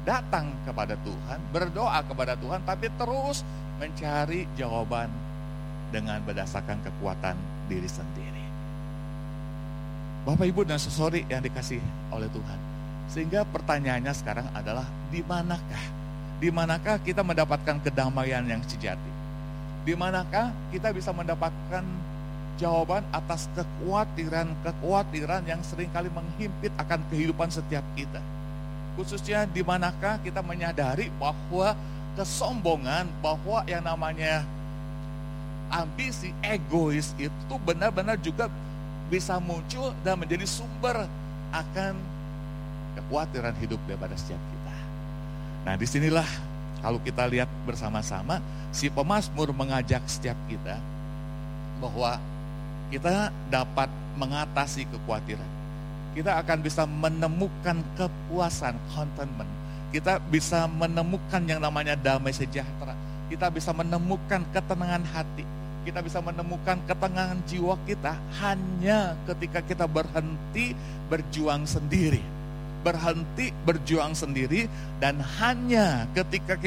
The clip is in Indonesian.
datang kepada Tuhan, berdoa kepada Tuhan, tapi terus mencari jawaban dengan berdasarkan kekuatan diri sendiri. Bapak, Ibu, dan saudari yang dikasih oleh Tuhan. Sehingga pertanyaannya sekarang adalah di manakah? Di manakah kita mendapatkan kedamaian yang sejati? Di manakah kita bisa mendapatkan jawaban atas kekhawatiran yang seringkali menghimpit akan kehidupan setiap kita? Khususnya di manakah kita menyadari bahwa kesombongan, bahwa yang namanya ambisi, egois itu benar-benar juga bisa muncul dan menjadi sumber akan kekhawatiran hidup daripada setiap kita. Nah, disinilah kalau kita lihat bersama-sama, si pemazmur mengajak setiap kita bahwa kita dapat mengatasi kekhawatiran. Kita akan bisa menemukan kepuasan, contentment. Kita bisa menemukan yang namanya damai sejahtera. Kita bisa menemukan ketenangan hati. Kita bisa menemukan ketenangan jiwa kita hanya ketika kita berhenti berjuang sendiri. Berhenti berjuang sendiri, dan hanya ketika